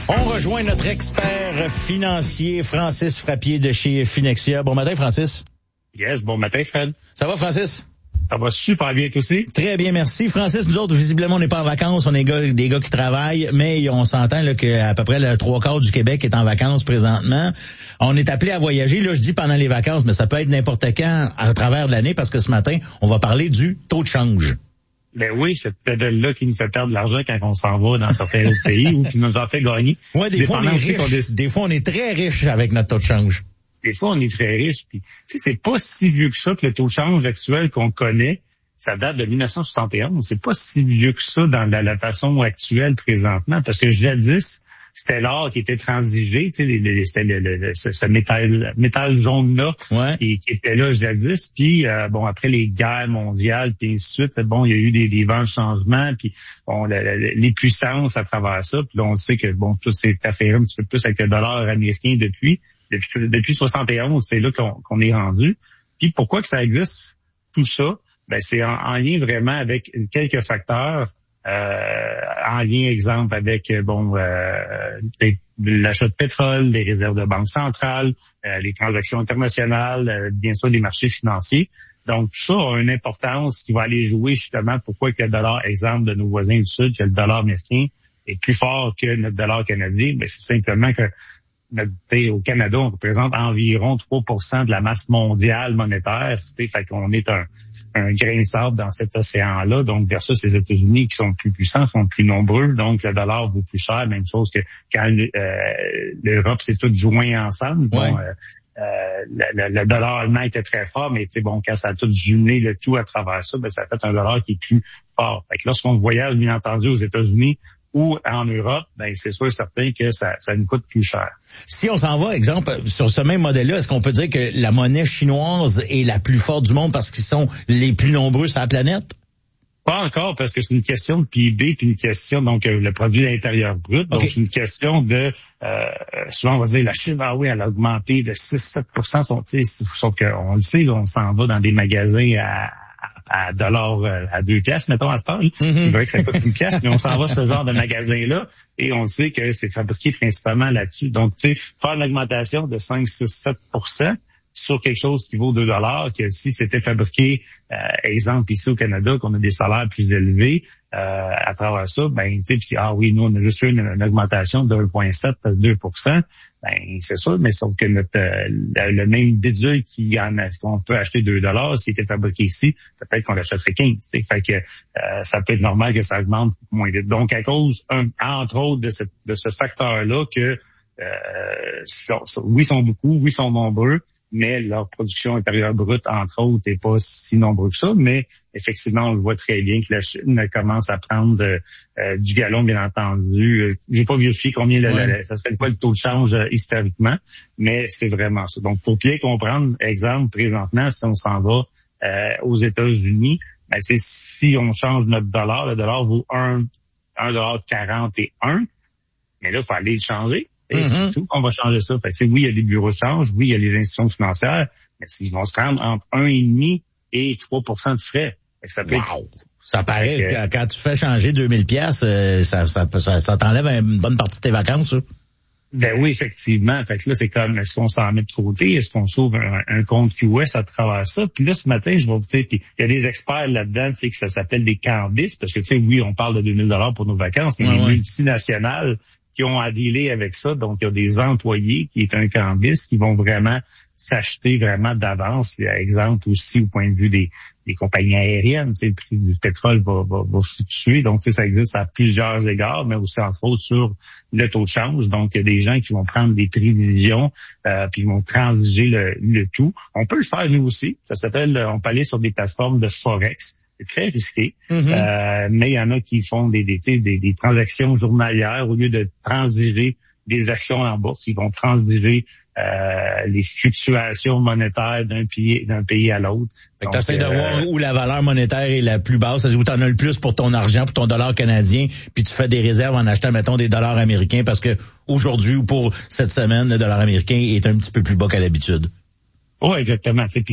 On rejoint notre expert financier, Francis Frappier de chez Finexia. Bon matin, Francis. Yes, bon matin, Fred. Ça va, Francis? Ça va super bien, toi aussi? Très bien, merci. Francis, nous autres, visiblement, on n'est pas en vacances. On est des gars qui travaillent, mais on s'entend là, qu'à peu près le 3/4 du Québec est en vacances présentement. On est appelé à voyager. Là, je dis pendant les vacances, mais ça peut être n'importe quand à travers de l'année parce que ce matin, on va parler du taux de change. Ben oui, c'est peut-être là qui nous fait perdre de l'argent quand on s'en va dans certains autres pays ou qui nous en fait gagner. Ouais, des fois, on est riche. Des fois, on est très riche avec notre taux de change. Des fois, on est très riche. Puis, tu sais, c'est pas si vieux que ça que le taux de change actuel qu'on connaît. Ça date de 1971. C'est pas si vieux que ça dans la façon actuelle présentement. Parce que jadis, c'était l'or qui était transigé. Tu sais, c'était ce métal jaune-là qui était là jadis. Puis, après les guerres mondiales, puis ainsi de suite, il y a eu des vents de changement. Puis, les puissances à travers ça. Puis là, on sait que, tout s'est affairé un petit peu plus avec le dollar américain depuis 71, c'est là qu'on est rendu. Puis pourquoi que ça existe, tout ça? Ben c'est en lien vraiment avec quelques facteurs, en lien, exemple, avec l'achat de pétrole, les réserves de banque centrale, les transactions internationales, bien sûr les marchés financiers. Donc tout ça a une importance qui va aller jouer justement pourquoi que le dollar, exemple de nos voisins du Sud, que le dollar américain est plus fort que notre dollar canadien. Ben c'est simplement que au Canada, on représente environ 3% de la masse mondiale monétaire. Fait qu'on est un grain de sable dans cet océan-là. Donc, versus les États-Unis qui sont plus puissants, sont plus nombreux. Donc, le dollar vaut plus cher. Même chose que quand l'Europe s'est toute joint ensemble. Ouais. Le dollar allemand était très fort, mais quand ça a tout jumelé le tout à travers ça, ça fait un dollar qui est plus fort. Fait que lorsqu'on voyage, bien entendu, aux États-Unis, ou en Europe, c'est sûr et certain que ça nous coûte plus cher. Si on s'en va, exemple, sur ce même modèle-là, est-ce qu'on peut dire que la monnaie chinoise est la plus forte du monde parce qu'ils sont les plus nombreux sur la planète? Pas encore, parce que c'est une question de PIB, puis une question, le produit intérieur brut. Donc, c'est une question de, souvent on va dire, la Chine, elle a augmenté de 6-7%, sauf qu'on le sait, là, on s'en va dans des magasins à dollars, à 2 piastres, mettons, à ce temps. C'est vrai que ça coûte 1 piastre, mais on s'en va ce genre de magasin-là et on sait que c'est fabriqué principalement là-dessus. Donc, faire une augmentation de 5-6-7% sur quelque chose qui vaut 2 $, que si c'était fabriqué, exemple ici au Canada, qu'on a des salaires plus élevés, à travers ça, nous, on a juste eu une augmentation de 1,7-2%, c'est sûr, mais sauf que le même bidule qu'on peut acheter 2 $, s'il était fabriqué ici, peut-être qu'on l'achèterait 15, Fait que, ça peut être normal que ça augmente moins vite. Donc, à cause, entre autres, de ce facteur-là que, oui, ils sont beaucoup, oui, ils sont nombreux, mais leur production intérieure brute, entre autres, n'est pas si nombreux que ça. Mais effectivement, on le voit très bien que la Chine commence à prendre du galon, bien entendu. J'ai pas vérifié combien ça serait quoi le taux de change historiquement, mais c'est vraiment ça. Donc, pour bien comprendre, exemple, présentement, si on s'en va aux États-Unis, si on change notre dollar, le dollar vaut 1,41 $, mais là, il faut aller le changer. C'est où qu'on va changer ça? Fait que, oui, il y a des bureaux de change, oui, il y a les institutions financières, mais ils vont se prendre entre 1,5 et 3% de frais. Fait que ça peut Ça paraît que quand tu fais changer 2000 pièces, ça t'enlève une bonne partie de tes vacances, ça. Ben oui, effectivement. Fait que là, c'est comme, est-ce qu'on s'en met de côté? Est-ce qu'on sauve un compte QS à travers ça? Puis là, ce matin, je vais vous dire, il y a des experts là-dedans, que ça s'appelle des cambistes, parce que, oui, on parle de 2000 $ pour nos vacances, mais les multinationales qui ont à dealer avec ça. Donc, il y a des employés qui est un cambiste qui vont vraiment s'acheter vraiment d'avance. Exemple aussi au point de vue des compagnies aériennes, le prix du pétrole va fluctuer. Donc, ça existe à plusieurs égards, mais aussi en faute sur le taux de change. Donc, il y a des gens qui vont prendre des prévisions puis ils vont transiger le tout. On peut le faire nous aussi. Ça s'appelle, on peut aller sur des plateformes de Forex. C'est très risqué, mais il y en a qui font des transactions journalières au lieu de transiger des actions en bourse. Ils vont transiger les fluctuations monétaires d'un pays à l'autre. Tu essaies de voir où la valeur monétaire est la plus basse, c'est-à-dire où tu en as le plus pour ton argent, pour ton dollar canadien, puis tu fais des réserves en achetant, mettons, des dollars américains parce que aujourd'hui ou pour cette semaine, le dollar américain est un petit peu plus bas qu'à l'habitude. Oui, exactement.